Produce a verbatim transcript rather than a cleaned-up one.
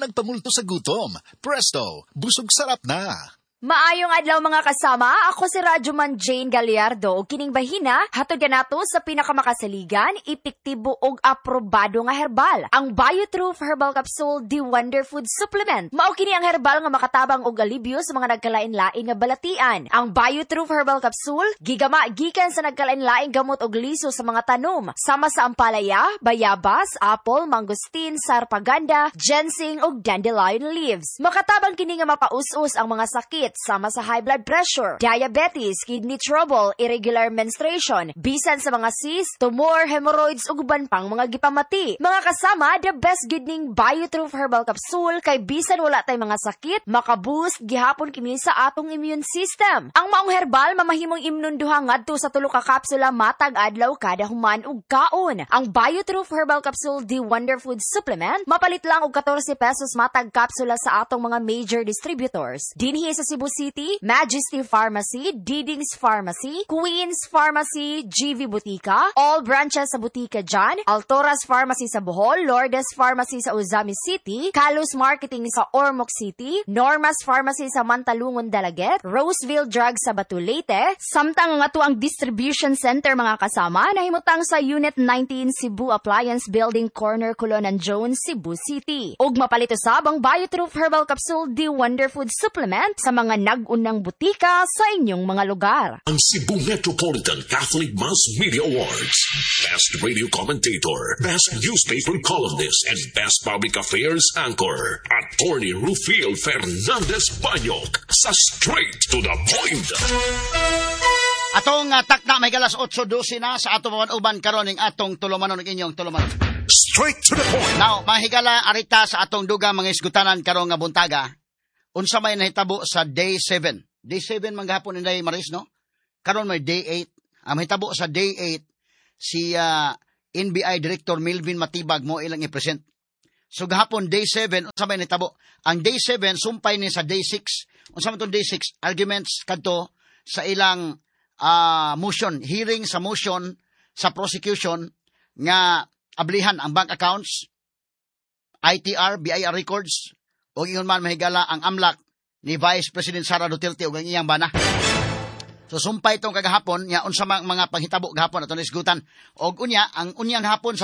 nagpamulto sa gutom. Presto, busog sarap na. Maayong adlaw mga kasama, ako si Radyoman Jane Gallardo o kining bahina, hatod ka nato sa pinakamakasaligan, epektibo og aprobado nga herbal, ang Biotrue Herbal Capsule The Wonder Food Supplement. Mao kini ang herbal nga makatabang og alibyo sa mga nagkalain-lain nga balatian. Ang Biotrue Herbal Capsule gigama gikan sa nagkalain-laing gamot og liso sa mga tanom, sama sa ampalaya, bayabas, apple, mangosteen, sarpaganda, ginseng ug dandelion leaves. Makatabang kini nga mapaus-us ang mga sakit sama sa high blood pressure, diabetes, kidney trouble, irregular menstruation, bisan sa mga cyst, tumor, hemorrhoids ug uban pang mga gipamati. Mga kasama, the best good ning Biotrue Herbal Capsule kay bisan wala tay mga sakit, makaboost gihapon kini sa atong immune system. Ang maong herbal mamahimong imnunduha ngadto sa tulo ka kapsula matag adlaw kada human ug kaon. Ang Biotrue Herbal Capsule The Wonder Food Supplement mapalit lang og fourteen pesos matag kapsula sa atong mga major distributors. Dinhi sa Cebu City, Majesty Pharmacy, Didings Pharmacy, Queens Pharmacy, G V Butika, all branches sa Butika dyan, Altoras Pharmacy sa Bohol, Lourdes Pharmacy sa Uzami City, Kalus Marketing sa Ormoc City, Normas Pharmacy sa Mantalungon Dalaget, Roseville Drugs sa Batu Leyte, samtang nga to ang distribution center mga kasama na himutang sa Unit nineteen Cebu Appliance Building Corner, Colonan Jones, Cebu City. Ug mapalit usab ang Biotrue Herbal Capsule The Wonder Food Supplement sa mga nag-unang butika sa inyong mga lugar. Ang Cebu Metropolitan Catholic Mass Media Awards. Best Radio Commentator, Best Newspaper Columnist, and Best Public Affairs Anchor. Attorney Rufil Fernandez Banyok sa Straight to the Point. Atong uh, takna may galas eight twelve na sa atong mga uban karon ning atong tulumanon ng inyong tulumanon. Straight to the point. Now, mahigala arita sa atong dugang mga isgutanan karon nga buntaga. Unsa may nahitabo sa day seven. Day seven man gahapon inday Maris, no? Karon may day eight. Ang mahitabo sa day eight si uh, N B I Director Melvin Matibag mo ilang i-present. So gahapon day seven unsa may nahitabo? Ang day seven sumpay ni sa day six. Unsa man tong day six? Arguments kadto sa ilang uh, motion, hearing sa motion sa prosecution nga ablihan ang bank accounts, I T R, B I R records, o ingon man mahigala ang amlak ni Vice President Sara Duterte o ang iyang bana. So sumpay itong kagahapon, nga unsa mang mga panghitabo gahapon ato nisgutan. Og unya, ang unyang hapon sa